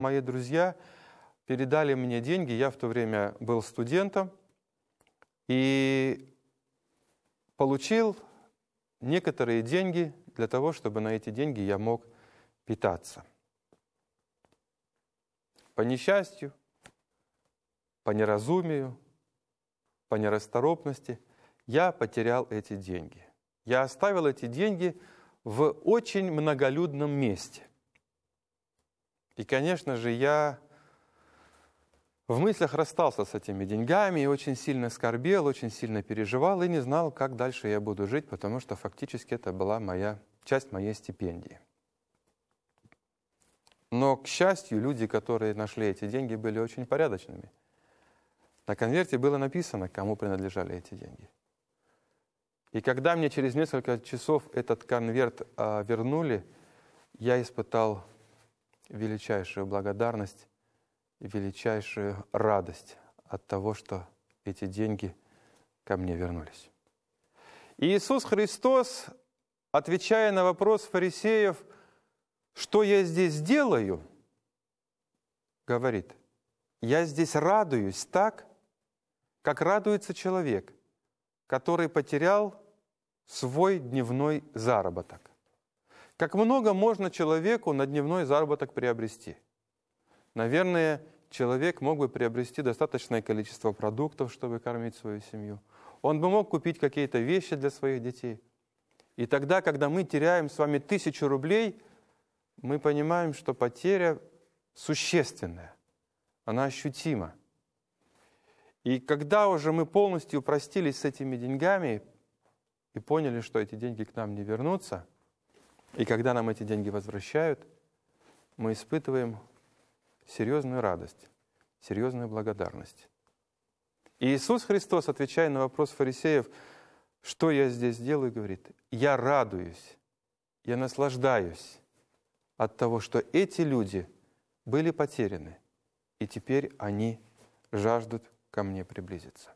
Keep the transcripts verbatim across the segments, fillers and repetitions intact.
Мои друзья передали мне деньги, я в то время был студентом, и получил некоторые деньги для того, чтобы на эти деньги я мог питаться. По несчастью, по неразумию, по нерасторопности я потерял эти деньги. Я оставил эти деньги в очень многолюдном месте. И, конечно же, я в мыслях расстался с этими деньгами и очень сильно скорбел, очень сильно переживал и не знал, как дальше я буду жить, потому что фактически это была моя, часть моей стипендии. Но, к счастью, люди, которые нашли эти деньги, были очень порядочными. На конверте было написано, кому принадлежали эти деньги. И когда мне через несколько часов этот конверт а, вернули, я испытал величайшую благодарность и величайшую радость от того, что эти деньги ко мне вернулись. И Иисус Христос, отвечая на вопрос фарисеев, что я здесь делаю, говорит: я здесь радуюсь так, как радуется человек, который потерял свой дневной заработок. Как много можно человеку на дневной заработок приобрести? Наверное, человек мог бы приобрести достаточное количество продуктов, чтобы кормить свою семью. Он бы мог купить какие-то вещи для своих детей. И тогда, когда мы теряем с вами тысячу рублей, мы понимаем, что потеря существенная, она ощутима. И когда уже мы полностью простились с этими деньгами и поняли, что эти деньги к нам не вернутся, и когда нам эти деньги возвращают, мы испытываем серьезную радость, серьезную благодарность. И Иисус Христос, отвечая на вопрос фарисеев, что я здесь делаю, говорит: я радуюсь, я наслаждаюсь от того, что эти люди были потеряны, и теперь они жаждут ко мне приблизиться.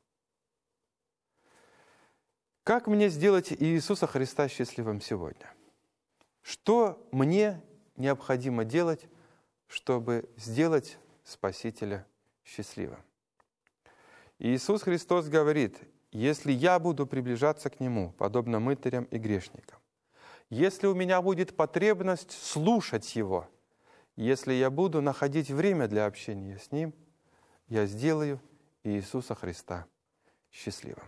Как мне сделать Иисуса Христа счастливым сегодня? Что мне необходимо делать, чтобы сделать Спасителя счастливым? Иисус Христос говорит: если я буду приближаться к Нему, подобно мытарям и грешникам, если у меня будет потребность слушать Его, если я буду находить время для общения с Ним, я сделаю Иисуса Христа счастливым.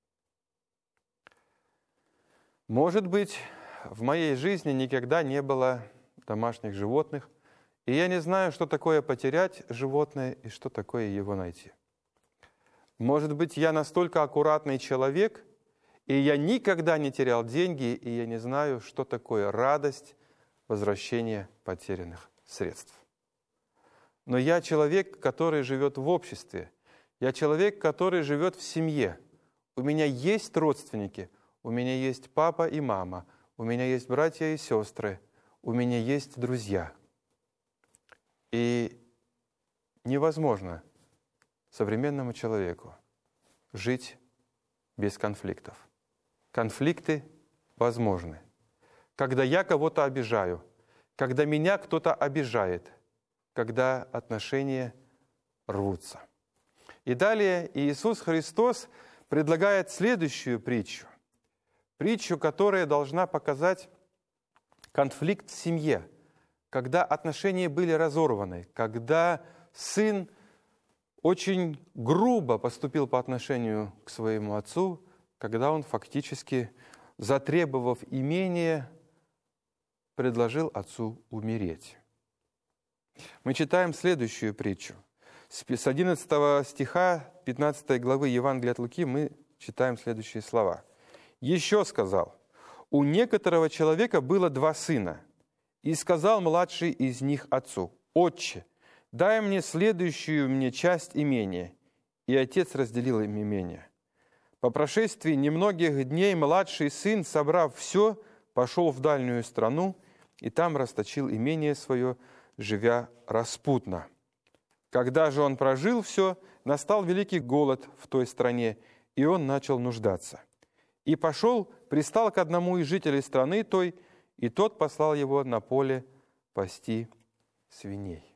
Может быть, в моей жизни никогда не было домашних животных, и я не знаю, что такое потерять животное и что такое его найти. Может быть, я настолько аккуратный человек, и я никогда не терял деньги, и я не знаю, что такое радость возвращения потерянных средств. Но я человек, который живет в обществе. Я человек, который живет в семье. У меня есть родственники, у меня есть папа и мама, у меня есть братья и сестры, у меня есть друзья. И невозможно современному человеку жить без конфликтов. Конфликты возможны. Когда я кого-то обижаю, когда меня кто-то обижает, когда отношения рвутся. И далее Иисус Христос предлагает следующую притчу. Притчу, которая должна показать конфликт в семье, когда отношения были разорваны, когда сын очень грубо поступил по отношению к своему отцу, когда он фактически, затребовав имение, предложил отцу умереть. Мы читаем следующую притчу. С одиннадцатого стиха пятнадцатой главы Евангелия от Луки мы читаем следующие слова. «Еще сказал: у некоторого человека было два сына, и сказал младший из них отцу: Отче, дай мне следующую мне часть имения. И отец разделил им имение. По прошествии немногих дней младший сын, собрав все, пошел в дальнюю страну, и там расточил имение свое, живя распутно. Когда же он прожил все, настал великий голод в той стране, и он начал нуждаться. И пошел, пристал к одному из жителей страны той, и тот послал его на поле пасти свиней».